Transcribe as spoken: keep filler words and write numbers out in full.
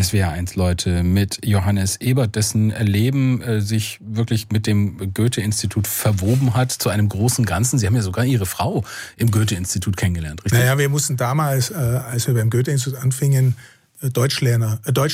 S W R eins Leute mit Johannes Ebert, dessen Leben äh, sich wirklich mit dem Goethe-Institut verwoben hat zu einem großen Ganzen. Sie haben ja sogar Ihre Frau im Goethe-Institut kennengelernt, richtig? Naja, wir mussten damals, äh, als wir beim Goethe-Institut anfingen, Deutschlerner, äh, Deutsch